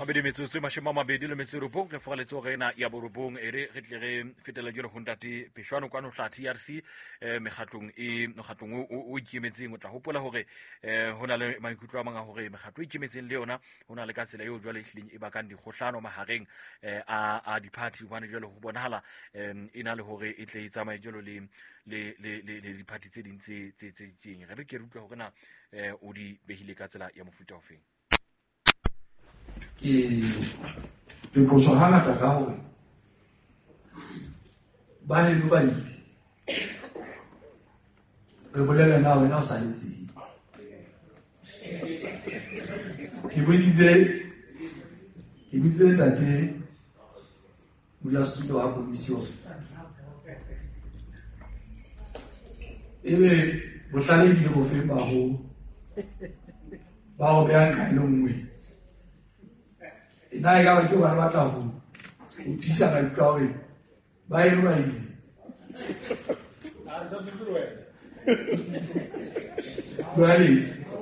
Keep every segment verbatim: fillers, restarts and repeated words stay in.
robedi metsotso e mashome a mabedi le metso e robong re fogaletse go rena ya borobong e re re tle re fetela jalo go ntate Phešwana kwano tla T R C um mekgatlong e mekgatlong o ikemetseng o tla gopola gore um go na le maikutlo a manga gore mekgatlo e ikemetseng le yona go na le ka tsela eo jwale ehlileng e bakang dikgohlano mahareng a a di-party gobane jalo go bonagala um e na le gore e tle e tsamaye jalo le le le le di-party tse ding tse tse tse itseng re re ke re utlwa gore na um o di behile ka tsela ya mofuta o feng ke ke go hangata ka hore ba he ba ile re bolela na wena o sa letse ke boitsitse ke boitsitse ntate mula studio wa commission ebe bohlale di go fe ba ho ba go beang ka le nngwe ina ga ba ke ba batla go o tisa ka tlawe ba e ba ile a tsa se tloe bali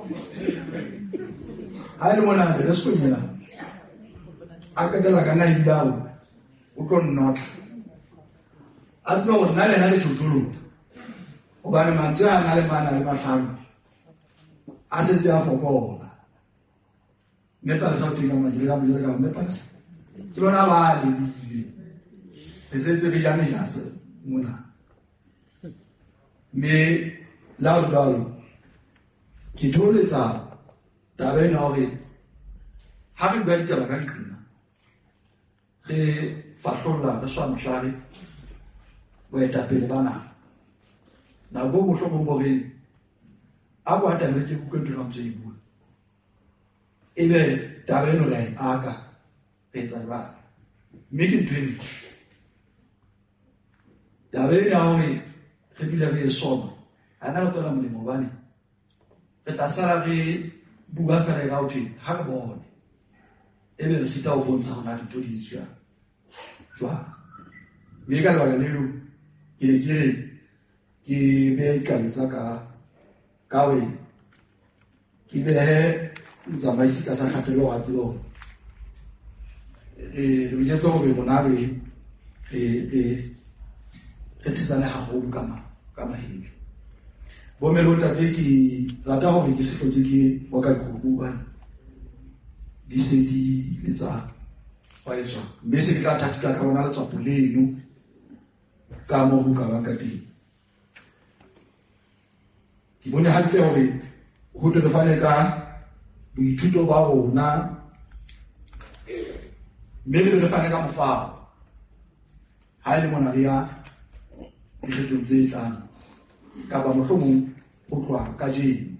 ai mona de resko nyela aka dela kana ibao o tlo nnota a tswa go nna le na le tshotsholo o ba le mantsa na le mana le matlhano a setse a fokola me pa sa tinga ma jega mo jega me pa ke lona ba le di e setse re jana jase mona me la ba ke tholetsa tabe na hore ha re bua ditaba ka nqina re fahlolla re swa mhlari bo eta pele bana na go go hlomo gore a go ata re ke go kwetlo ntse e bua ebe tabe no lai aka petsa ba me ke twini tabe ya hore re bile re soma ana re tsona molemo bane re tla sala re bua fela ga uthi ha re bone ebe re sita o bontsha hona le to di tswa tswa me ka lwa le lu ke ke ke be ka letsa ka ka we ke be he tsamaisi ka sa khatelo wa tselo e re yetso go be bona be e e re tsana ha go kama kama hile bo me lota ke ki rata go ke se tlotse ke wa ka go ba di se di letsa wa etsa me se ke tla thatika ka bona le tswa poleno ka mo go ka ba ka teng ke bone hantle hore go tle re fane ka boithuto ba rona mme re re fane ka mofao ha ile mona ria dikgetong tse tlang kapa mohlomong go tloa ka jeno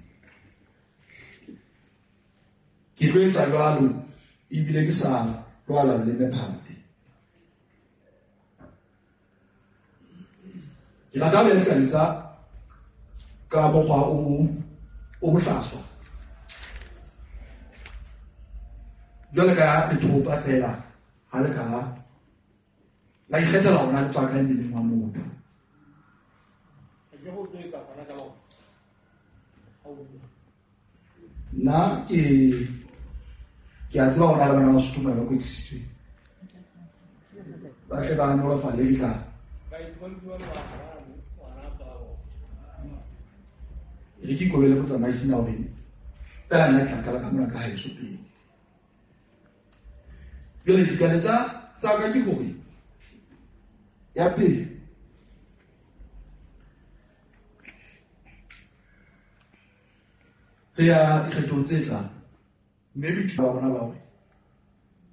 ke tlo etsa jwalo ebile ke sa lwala le mephate ke rata le ka letsa ka mokgwa o o bohlaswa jwale ka le thopa fela ha le ka la ikgethela hona le tsaka le wa motho na ke ke a tseba hona le bana ba setuma ba kwetlisitswe ba tle ba no fa le ka ba itholisa ba ba e ke go bele go tsamaisa na o fela nna tla ka ka mona ka ha iso teng bile di kana tsa tsa ka ke gore ya pele ya dikgetong tse tlang mme bitho ba bona ba